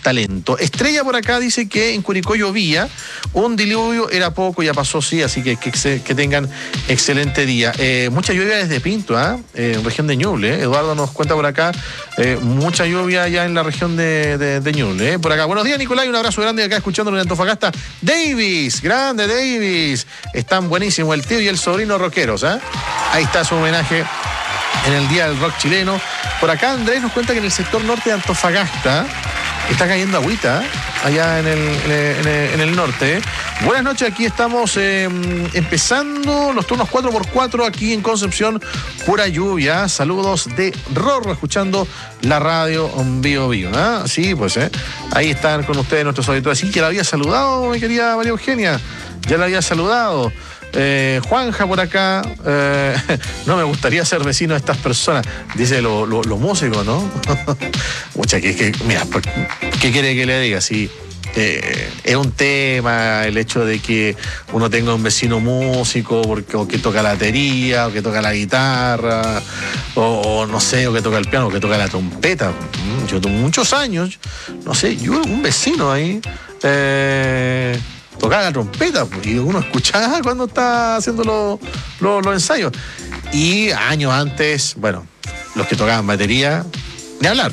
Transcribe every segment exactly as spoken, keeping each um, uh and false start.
talento. Estrella por acá dice que en Curicó llovía, un diluvio era poco, ya pasó, sí, así que que, que tengan excelente día. Eh, mucha lluvia desde Pinto, ¿ah? ¿eh? En región de Ñuble. ¿eh? Eduardo nos cuenta por acá, eh, mucha lluvia ya en la región de, de, de Ñuble. ¿eh? Por acá. Buenos días, Nicolás, un abrazo grande acá escuchándolo en Antofagasta. Davis, grande Davis. Están buenísimos el tío y el sobrino rockeros. ¿eh? Ahí está su homenaje en el Día del Rock chileno. Por acá Andrés nos cuenta que en el sector norte de Antofagasta está cayendo agüita, ¿eh? allá en el, en el, en el norte. ¿eh? Buenas noches, aquí estamos eh, empezando los turnos cuatro por cuatro aquí en Concepción, pura lluvia. Saludos de Rorro, escuchando la radio Bio Bio. ¿eh? Sí, pues eh. ahí están con ustedes nuestros auditores. Sí, que la había saludado, mi querida María Eugenia. Ya la había saludado. Eh, Juanja por acá, eh, no me gustaría ser vecino de estas personas, dice los lo, lo músicos, ¿no? Mucha que, que, mira, ¿qué quiere que le diga? Si eh, es un tema el hecho de que uno tenga un vecino músico, porque, o que toca la batería, o que toca la guitarra, o, o no sé, o que toca el piano, o que toca la trompeta. Yo tengo muchos años, no sé, yo un vecino ahí. Eh, tocaba la trompeta y uno escuchaba cuando está haciendo los lo, lo ensayos. Y años antes, bueno, los que tocaban batería, ni hablar.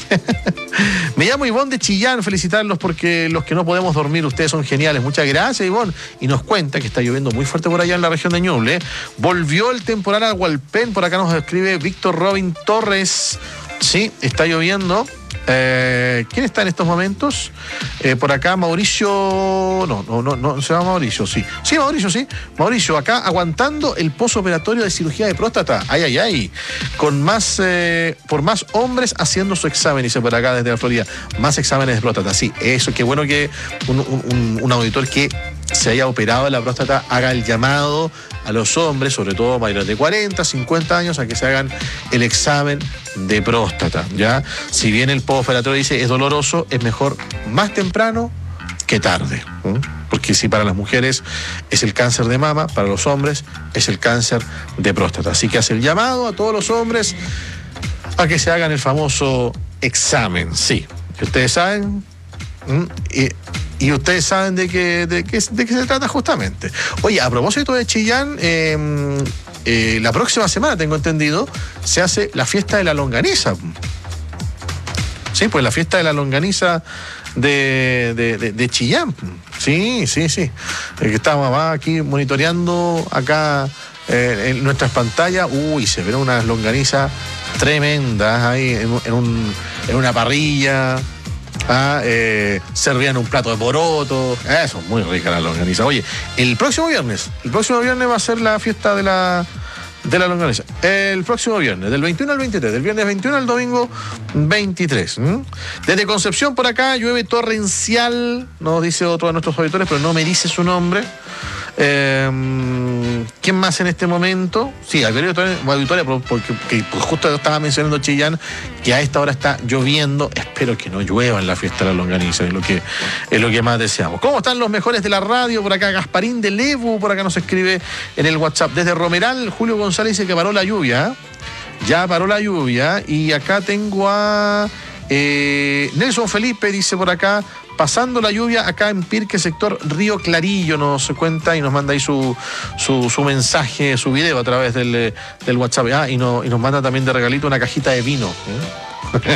Me llamo Ivonne de Chillán, felicitarlos porque los que no podemos dormir, ustedes son geniales. Muchas gracias, Ivonne. Y nos cuenta que está lloviendo muy fuerte por allá en la región de Ñuble. ¿eh? Volvió el temporal a Hualpén, por acá nos escribe Víctor Robin Torres. Sí, está lloviendo. Eh, ¿Quién está en estos momentos? Eh, por acá Mauricio, no, no, no, no, se llama Mauricio, sí. Sí, Mauricio, sí. Mauricio, acá aguantando el posoperatorio de cirugía de próstata. Ay, ay, ay. Con más, eh, por más hombres haciendo su examen, dice por acá desde la Florida. Más exámenes de próstata, sí. Eso, qué bueno que un, un, un auditor que se haya operado la próstata haga el llamado a los hombres, sobre todo mayores de cuarenta, cincuenta años, a que se hagan el examen de próstata, ¿ya? Si bien el postoperatorio dice es doloroso, es mejor más temprano que tarde, ¿eh? Porque si para las mujeres es el cáncer de mama, para los hombres es el cáncer de próstata. Así que hace el llamado a todos los hombres a que se hagan el famoso examen, sí. Que ustedes saben, ¿eh? y Y ustedes saben de qué, de, qué, de qué se trata justamente. Oye, a propósito de Chillán, eh, eh, la próxima semana, tengo entendido, se hace la fiesta de la longaniza. Sí, pues la fiesta de la longaniza de, de, de, de Chillán. Sí, sí, sí. El que estamos aquí monitoreando acá eh, en nuestras pantallas. Uy, se ven unas longanizas tremendas ahí en, en, un, en una parrilla. Ah, eh, servían un plato de poroto. Eso, muy rica la longaniza. Oye, el próximo viernes, el próximo viernes va a ser la fiesta de la de la longaniza. El próximo viernes, del veintiuno al veintitrés, del viernes veintiuno al domingo veintitrés. ¿Mm? Desde Concepción por acá llueve torrencial, nos dice otro de nuestros auditores, pero no me dice su nombre. Eh, ¿Quién más en este momento? Sí, Alberto Auditoria, porque, porque justo estaba mencionando Chillán, que a esta hora está lloviendo. Espero que no llueva en la fiesta de la longaniza, es lo que, es lo que más deseamos. ¿Cómo están los mejores de la radio? Por acá Gasparín de Lebu, por acá nos escribe en el WhatsApp. Desde Romeral, Julio González dice que paró la lluvia. ¿eh? Ya paró la lluvia. Y acá tengo a eh, Nelson Felipe, dice por acá, pasando la lluvia acá en Pirque, sector Río Clarillo, nos cuenta y nos manda ahí su, su, su mensaje, su video a través del, del WhatsApp. Ah, y, no, y nos manda también de regalito una cajita de vino. ¿eh?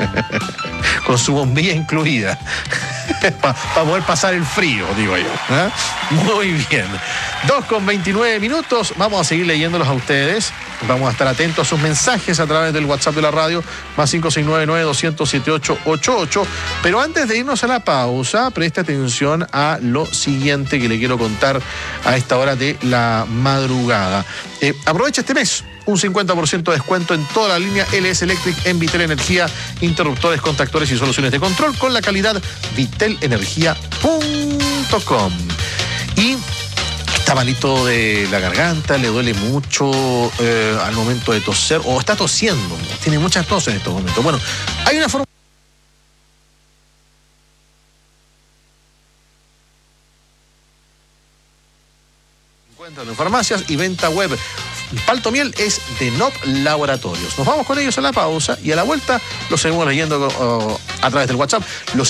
Con su bombilla incluida. Para pa poder pasar el frío, digo yo. ¿eh? Muy bien. dos con veintinueve minutos. Vamos a seguir leyéndolos a ustedes. Vamos a estar atentos a sus mensajes a través del WhatsApp de la radio, más cinco seis nueve nueve, dos cero siete ocho ocho ocho. Pero antes de irnos a la pausa, preste atención a lo siguiente que le quiero contar a esta hora de la madrugada. Eh, aprovecha este mes. Un cincuenta por ciento de descuento en toda la línea L S Electric en Vitel Energía, interruptores, contactores y soluciones de control con la calidad vitel energía punto com. Y está malito de la garganta, le duele mucho eh, al momento de toser, o está tosiendo, tiene mucha tos en estos momentos. Bueno, hay una forma. Encuentran en farmacias y venta web. Paltomiel es de N O P Laboratorios. Nos vamos con ellos a la pausa y a la vuelta los seguimos leyendo uh, a través del WhatsApp. Los